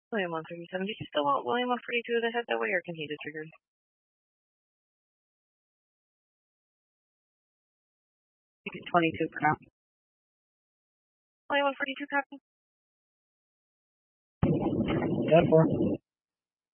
William 137, did you still want William 142 to head that way, or can he just trigger? He's 22 for now. William 142, copy. 10-4.